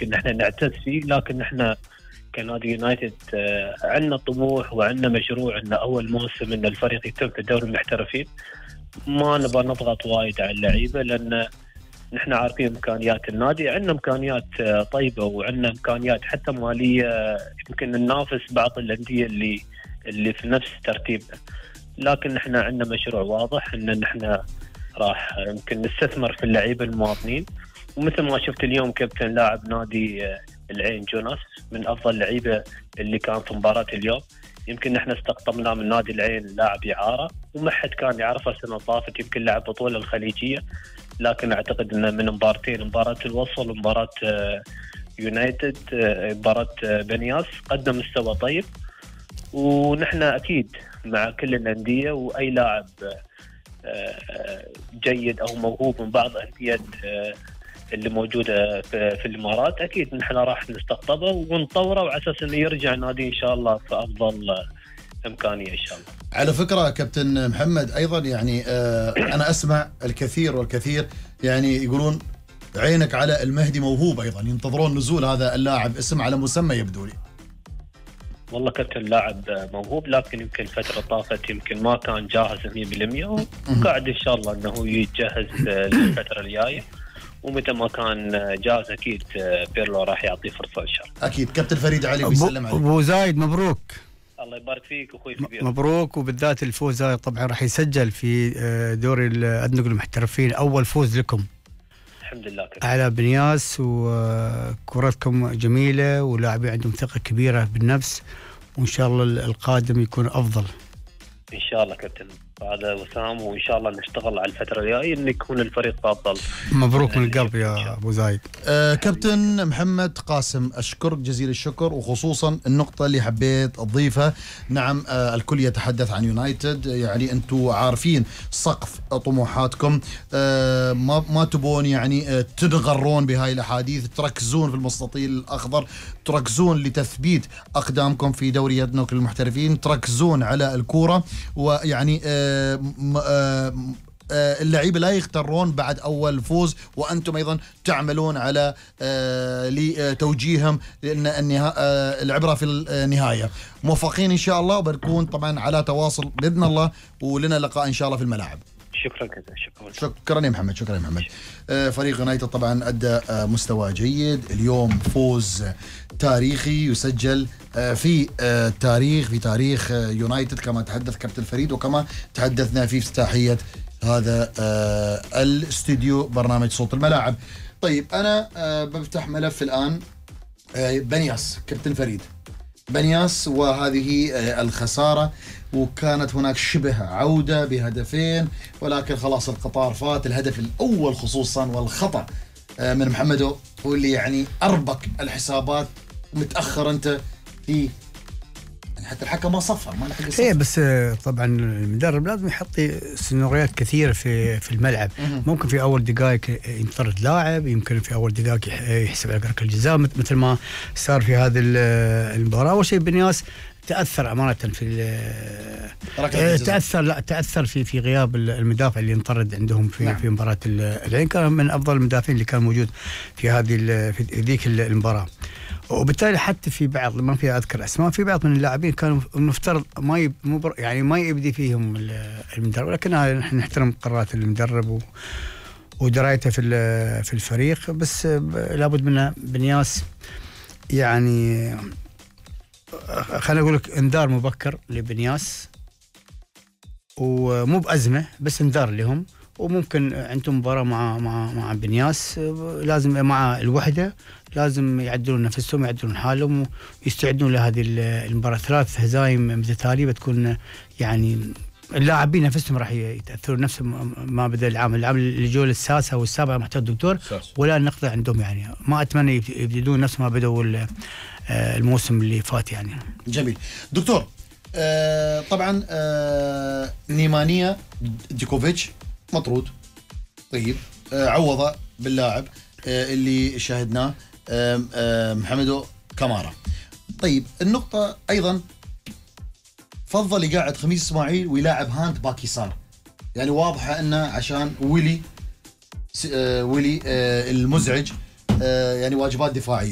يمكن احنا نعتز فيه، لكن احنا كنادي يونايتد عندنا طموح وعندنا مشروع ان اول موسم ان الفريق يتم في دوري المحترفين. ما نبغى نضغط وايد على اللعيبه لان نحن عارفين امكانيات النادي، عندنا امكانيات طيبه وعندنا امكانيات حتى ماليه يمكن ننافس بعض الانديه اللي في نفس ترتيبنا، لكن نحن عندنا مشروع واضح ان نحن راح يمكن نستثمر في اللعيبه المواطنين. ومثل ما شفت اليوم كابتن لاعب نادي العين جوناس من افضل اللعيبه اللي كان في مباراه اليوم. يمكن نحن استقطبناه من نادي العين لاعب اعاره وما حد كان يعرفه السنه طافت، يمكن لعب بطوله الخليجيه، لكن اعتقد انه من مباراتين، مباراه الوصل ومباراه يونايتد، مباراه بنياس، قدم مستوى طيب. ونحن اكيد مع كل الانديه واي لاعب جيد او موهوب من بعض انديه اللي موجوده في الامارات اكيد نحن راح نستقطبه ونطوره وعلى اساس انه يرجع نادي ان شاء الله في افضل امكانيه ان شاء الله. على فكره كابتن محمد ايضا يعني انا اسمع الكثير والكثير يعني يقولون عينك على المهدي موهوب، ايضا ينتظرون نزول هذا اللاعب، اسم على مسمى يبدو لي. والله كابتن لاعب موهوب، لكن يمكن الفتره طافت يمكن ما كان جاهز 100% وقاعد ان شاء الله انه يتجهز للفتره الجايه، ومتى ما كان جاهز اكيد بيرلو راح يعطيه فرصه ان شاء الله. اكيد. كابتن فريد علي بيسلم عليك. ابو زايد مبروك. الله يبارك فيك اخوي الكبير. مبروك، وبالذات الفوز هذا طبعا راح يسجل في دوري الادنى المحترفين، اول فوز لكم الحمد لله كابتن. على بنياس، وكرتكم جميله ولاعبين عندهم ثقه كبيره بالنفس، وان شاء الله القادم يكون افضل ان شاء الله كابتن. هذا وسام، وان شاء الله نشتغل على الفتره الجايه ان يكون الفريق افضل. مبروك من القلب يا ابو زايد. كابتن محمد قاسم، اشكرك جزيل الشكر، وخصوصا النقطه اللي حبيت اضيفها. نعم الكل يتحدث عن يونايتد، يعني انتم عارفين سقف طموحاتكم، ما تبون يعني تنغرون بهاي الاحاديث، تركزون في المستطيل الاخضر، تركزون لتثبيت اقدامكم في دوري ادنوك للمحترفين، تركزون على الكوره، ويعني اللعيبه لا يغترون بعد اول فوز، وانتم ايضا تعملون على لتوجيههم، لان العبره في النهايه. موفقين ان شاء الله، وبنكون طبعا على تواصل باذن الله، ولنا لقاء ان شاء الله في الملاعب. شكرا كذا. شكرا يا محمد. شكرا يا محمد. فريق يونايتد طبعا ادى مستوى جيد اليوم، فوز تاريخي يسجل في تاريخ يونايتد، كما تحدث كابتن فريد وكما تحدثنا في افتتاحيه هذا الاستوديو برنامج صوت الملاعب. طيب انا بفتح ملف الان بنياس. كابتن فريد، بنياس وهذه الخساره، وكانت هناك شبه عودة بهدفين، ولكن خلاص القطار فات. الهدف الأول خصوصا والخطأ من محمدو هو اللي يعني أربك الحسابات، ومتأخر أنت في يعني حتى الحكم ما صفر، ما لحق يصفر. ايه بس طبعا المدرب لازم يحط سيناريوهات كثيرة في الملعب. ممكن في أول دقائق ينطرد لاعب، يمكن في أول دقائق يحسب على ركلة الجزاء مثل ما صار في هذه المباراة. أول شيء بنياس تأثر أمانة في تأثر في غياب المدافع اللي انطرد عندهم في مباراة العين. كان من أفضل المدافعين اللي كان موجود في ذيك المباراة، وبالتالي حتى في بعض، ما في أذكر أسماء، في بعض من اللاعبين كانوا المفترض ما يبدي فيهم المدرب، ولكن نحن نحترم قرارات المدرب ودرايته في الفريق. بس لابد منه بنياس يعني خليني أقول لك انذار مبكر لبنياس، ومو بأزمة بس انذار لهم. وممكن عندهم مباراة مع بنياس، لازم مع الوحدة لازم يعدلون نفسهم، يعدلون حالهم، ويستعدون لهذه المباراة. 3 هزايم متتالية بتكون يعني اللاعبين نفسهم راح يتأثرون نفس ما بدأ العام الجولة السادسة والسابعة محتاج دكتور، ولا النقطة عندهم يعني ما أتمنى يبدون نفس ما بدأوا الموسم اللي فات يعني. جميل دكتور. طبعا نيمانيا ديكوفيتش مطرود، طيب عوض باللاعب اللي شاهدناه محمدو كامارا. طيب النقطة أيضا فضل يقعد خميس إسماعيل ويلاعب هانت باك يسار، يعني واضحة أنه عشان ويلي المزعج يعني واجبات دفاعية.